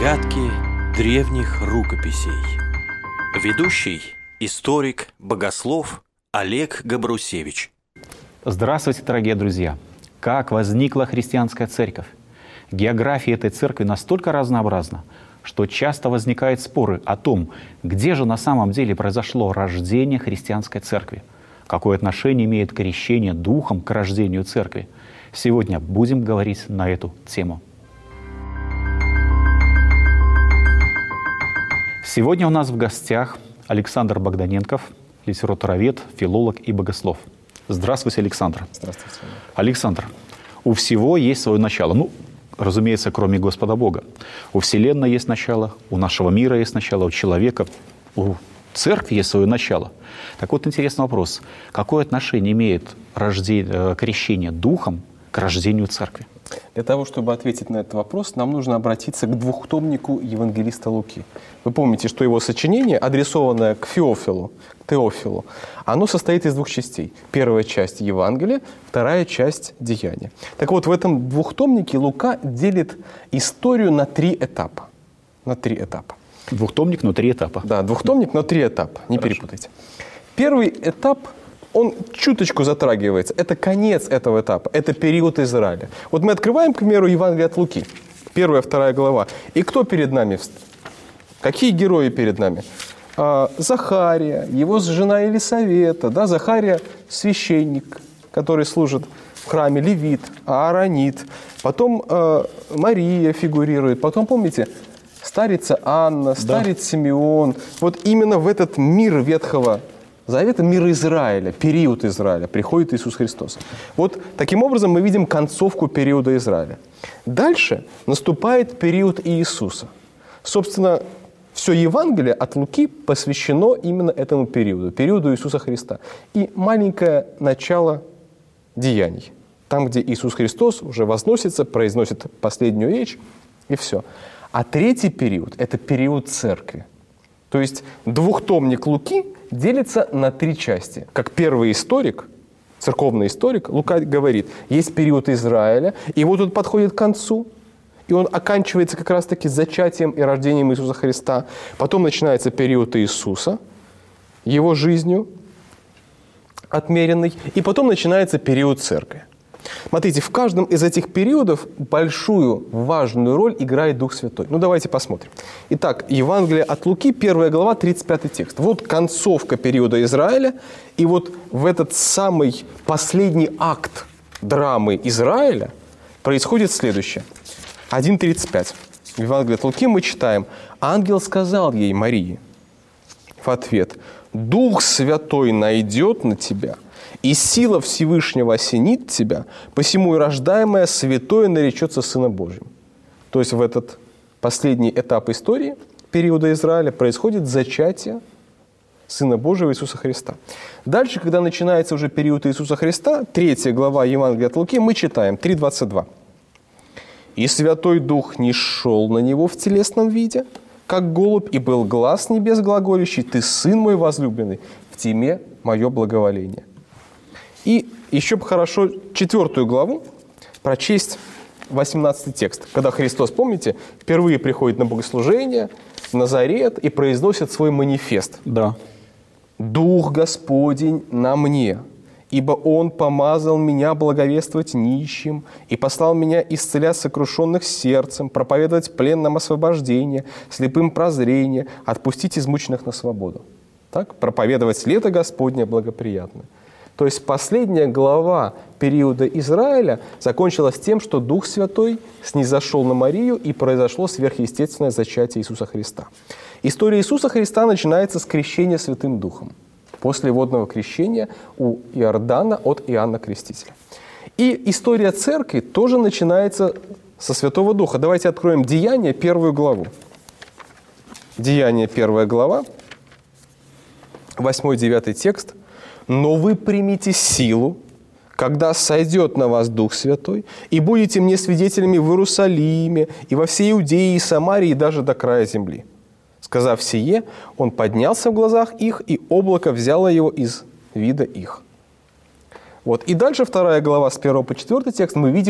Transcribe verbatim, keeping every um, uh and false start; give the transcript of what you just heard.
Загадки древних рукописей. Ведущий, историк, богослов Олег Габрусевич. Здравствуйте, дорогие друзья! Как возникла христианская церковь? География этой церкви настолько разнообразна, что часто возникают споры о том, где же на самом деле произошло рождение христианской церкви, какое отношение имеет крещение духом к рождению церкви. Сегодня будем говорить на эту тему. Сегодня у нас в гостях Александр Богданенков, литературовед, филолог и богослов. Здравствуйте, Александр. Здравствуйте. Александр, у всего есть свое начало. Ну, разумеется, кроме Господа Бога. У Вселенной есть начало, у нашего мира есть начало, у человека, у церкви есть свое начало. Так вот, интересный вопрос. Какое отношение имеет рождение, крещение духом к рождению церкви? Для того, чтобы ответить на этот вопрос, нам нужно обратиться к двухтомнику евангелиста Луки. Вы помните, что его сочинение, адресованное к Феофилу, к Теофилу, оно состоит из двух частей. Первая часть Евангелия, вторая часть Деяния. Так вот, в этом двухтомнике Лука делит историю на три этапа. На три этапа. Двухтомник, но три этапа. Да, двухтомник, но три этапа. Не Хорошо. Перепутайте. Первый этап, он чуточку затрагивается. Это конец этого этапа. Это период Израиля. Вот мы открываем, к примеру, Евангелие от Луки. Первая, вторая глава. И кто перед нами? Какие герои перед нами? А, Захария, его жена Елисавета. Да, Захария – священник, который служит в храме, левит, ааронит. Потом а, Мария фигурирует. Потом, помните, старица Анна, старец да. Симеон. Вот именно в этот мир Ветхого Завета, мир Израиля, период Израиля, приходит Иисус Христос. Вот таким образом мы видим концовку периода Израиля. Дальше наступает период Иисуса. Собственно, все Евангелие от Луки посвящено именно этому периоду, периоду Иисуса Христа. И маленькое начало деяний, там, где Иисус Христос уже возносится, произносит последнюю речь, и все. А третий период – это период церкви. То есть двухтомник Луки делится на три части. Как первый историк, церковный историк, Лука говорит, есть период Израиля, и вот он подходит к концу, и он оканчивается как раз-таки зачатием и рождением Иисуса Христа. Потом начинается период Иисуса, его жизнью отмеренный, и потом начинается период церкви. Смотрите, в каждом из этих периодов большую, важную роль играет Дух Святой. Ну, давайте посмотрим. Итак, Евангелие от Луки, первая глава, тридцать пятый текст. Вот концовка периода Израиля, и вот в этот самый последний акт драмы Израиля происходит следующее. один тридцать пять. В Евангелии от Луки мы читаем: «Ангел сказал ей, Марии, в ответ: Дух Святой найдет на тебя, и сила Всевышнего осенит тебя, посему и рождаемое святое наречется Сыном Божьим». То есть в этот последний этап истории периода Израиля происходит зачатие Сына Божьего Иисуса Христа. Дальше, когда начинается уже период Иисуса Христа, третья глава Евангелия от Луки, мы читаем три двадцать два. «И Святой Дух не шел на него в телесном виде, как голубь, и был глас небес глаголющий: Ты, Сын мой возлюбленный, в тебе мое благоволение». И еще бы хорошо четвертую главу прочесть, восемнадцатый текст, когда Христос, помните, впервые приходит на богослужение, в Назарет, и произносит свой манифест. Да. «Дух Господень на мне, ибо Он помазал меня благовествовать нищим и послал меня исцелять сокрушенных сердцем, проповедовать пленным освобождение, слепым прозрение, отпустить измученных на свободу». Так? Проповедовать лето Господне благоприятное. То есть последняя глава периода Израиля закончилась тем, что Дух Святой снизошел на Марию, и произошло сверхъестественное зачатие Иисуса Христа. История Иисуса Христа начинается с крещения Святым Духом, после водного крещения у Иордана от Иоанна Крестителя. И история Церкви тоже начинается со Святого Духа. Давайте откроем Деяния, первую главу. Деяния, первая глава, восьмой-девятый текст. «Но вы примите силу, когда сойдет на вас Дух Святой, и будете мне свидетелями в Иерусалиме, и во всей Иудее, и Самарии, и даже до края земли». Сказав сие, он поднялся в глазах их, и облако взяло его из вида их. Вот. И дальше вторая глава с первого по четвертый текст мы видим